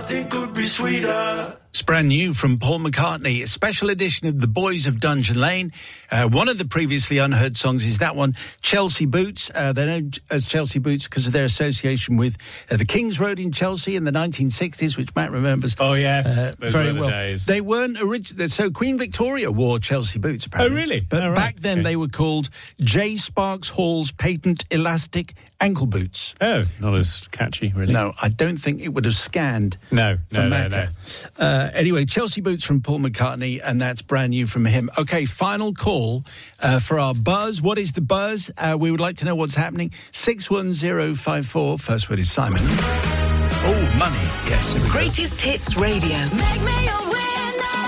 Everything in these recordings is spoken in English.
nothing could be sweeter. It's brand new from Paul McCartney, a special edition of The Boys of Dungeon Lane. One of the previously unheard songs is that one, Chelsea Boots. They're known as Chelsea Boots because of their association with the King's Road in Chelsea in the 1960s, which Matt remembers. Oh, yes. Very well. Days. They weren't original. So Queen Victoria wore Chelsea Boots, apparently. Oh, really? But back then they were called J. Sparks Hall's Patent Elastic Ankle Boots. Oh, not as catchy, really. No, I don't think it would have scanned. No. Anyway, Chelsea Boots from Paul McCartney, and that's brand new from him. Okay, final call for our buzz. What is the buzz? We would like to know what's happening. 61054. First word is Simon. Oh, money. Yes. Greatest Hits Radio. Make me a winner.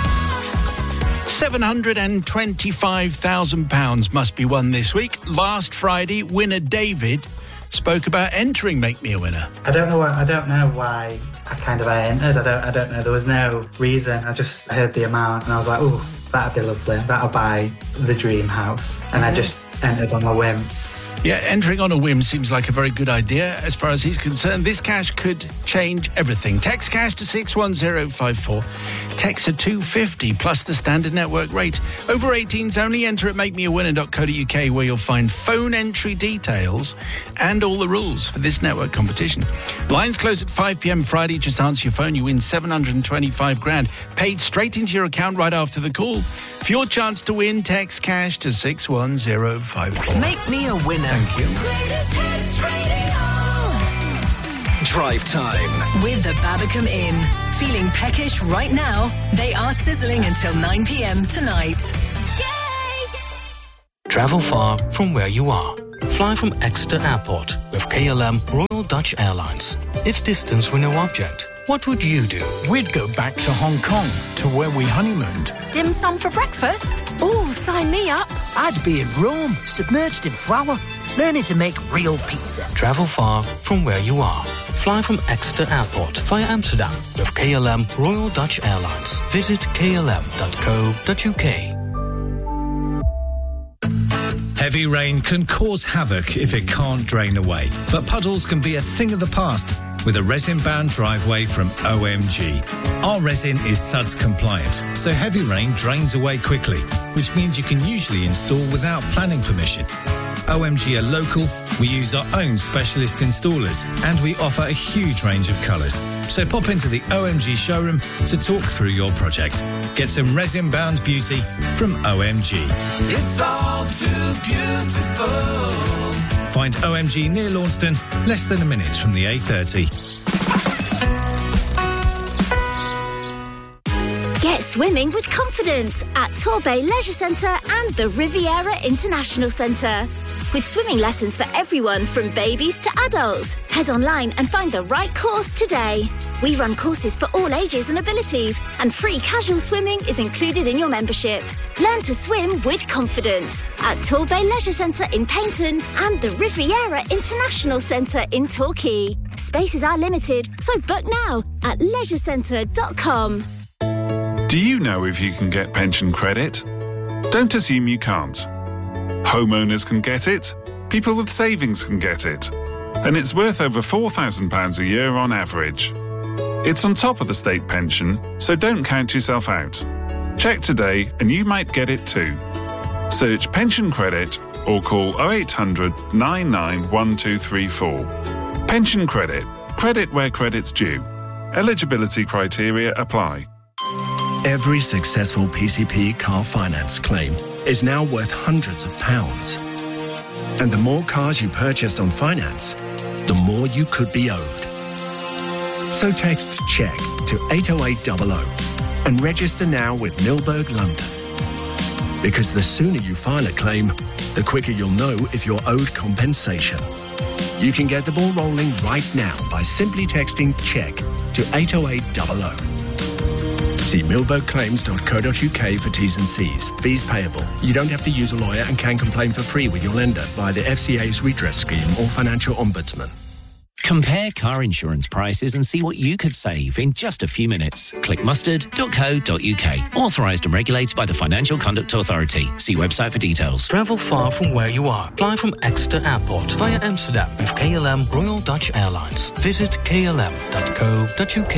£725,000 must be won this week. Last Friday, winner David spoke about entering Make Me a Winner. I don't know why I entered. I don't know. There was no reason. I just heard the amount and I was like, ooh, that'd be lovely. That'll buy the dream house. And I just entered on a whim. Yeah, entering on a whim seems like a very good idea. As far as he's concerned, this cash could change everything. Text cash to 61054. Text to 250 plus the standard network rate. Over 18s only. Enter at makemeawinner.co.uk where you'll find phone entry details and all the rules for this network competition. Lines close at 5 p.m. Friday. Just answer your phone. You win 725 grand paid straight into your account right after the call. For your chance to win, text cash to 61054. Make me a winner. Thank you. Drive time with the Babacom Inn. Feeling peckish right now? They are sizzling until 9 p.m. tonight. Travel far from where you are. Fly from Exeter Airport with KLM Royal Dutch Airlines. If distance were no object, what would you do? We'd go back to Hong Kong, to where we honeymooned. Dim sum for breakfast? Oh, sign me up. I'd be in Rome, submerged in flour, learning to make real pizza. Travel far from where you are. Fly from Exeter Airport via Amsterdam with KLM Royal Dutch Airlines. Visit klm.co.uk. Heavy rain can cause havoc if it can't drain away, but puddles can be a thing of the past with a resin-bound driveway from OMG. Our resin is SUDS compliant, so heavy rain drains away quickly, which means you can usually install without planning permission. OMG are local, we use our own specialist installers, and we offer a huge range of colours. So pop into the OMG showroom to talk through your project. Get some resin-bound beauty from OMG. It's all too beautiful. Find OMG near Launceston, less than a minute from the A30. Get swimming with confidence at Torbay Leisure Centre and the Riviera International Centre. With swimming lessons for everyone from babies to adults. Head online and find the right course today. We run courses for all ages and abilities, and free casual swimming is included in your membership. Learn to swim with confidence at Torbay Leisure Centre in Paignton and the Riviera International Centre in Torquay. Spaces are limited, so book now at leisurecentre.com. Do you know if you can get pension credit? Don't assume you can't. Homeowners can get it, people with savings can get it, and it's worth over £4,000 a year on average. It's on top of the state pension, so don't count yourself out. Check today and you might get it too. Search pension credit or call 0800 99 1234. Pension credit. Credit where credit's due. Eligibility criteria apply. Every successful PCP car finance claim is now worth hundreds of pounds. And the more cars you purchased on finance, the more you could be owed. So text CHECK to 80800 and register now with Milberg London. Because the sooner you file a claim, the quicker you'll know if you're owed compensation. You can get the ball rolling right now by simply texting CHECK to 80800. See milbergclaims.co.uk for T's and C's. Fees payable. You don't have to use a lawyer and can complain for free with your lender via the FCA's redress scheme or financial ombudsman. Compare car insurance prices and see what you could save in just a few minutes. Click mustard.co.uk. Authorised and regulated by the Financial Conduct Authority. See website for details. Travel far from where you are. Fly from Exeter Airport via Amsterdam with KLM Royal Dutch Airlines. Visit klm.co.uk.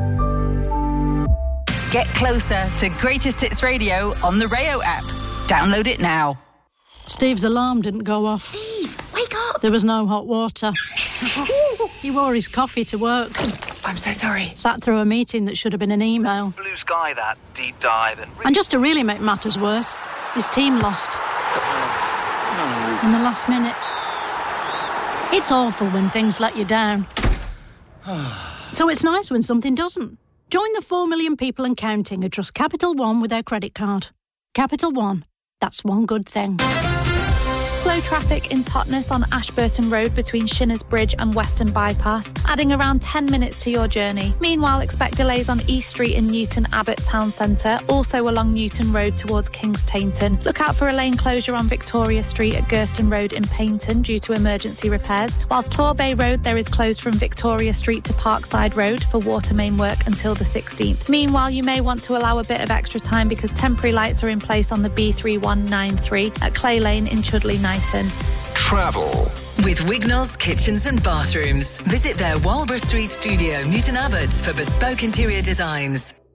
Get closer to Greatest Hits Radio on the Rayo app. Download it now. Steve's alarm didn't go off. Steve, wake up! There was no hot water. He wore his coffee to work. I'm so sorry. Sat through a meeting that should have been an email. Blue sky, that deep dive. And just to really make matters worse, his team lost. In the last minute. It's awful when things let you down. So it's nice when something doesn't. Join the 4 million people and counting who trust Capital One with their credit card. Capital One. That's one good thing. Slow traffic in Totnes on Ashburton Road between Shinners Bridge and Western Bypass, adding around 10 minutes to your journey. Meanwhile, expect delays on East Street in Newton Abbot Town Centre, also along Newton Road towards Kings Tainton. Look out for a lane closure on Victoria Street at Gerston Road in Paignton due to emergency repairs, whilst Torbay Road there is closed from Victoria Street to Parkside Road for water main work until the 16th. Meanwhile, you may want to allow a bit of extra time because temporary lights are in place on the B3193 at Clay Lane in Chudley Knighton. Travel with Wignall's Kitchens and Bathrooms. Visit their Walborough Street studio, Newton Abbot, for bespoke interior designs.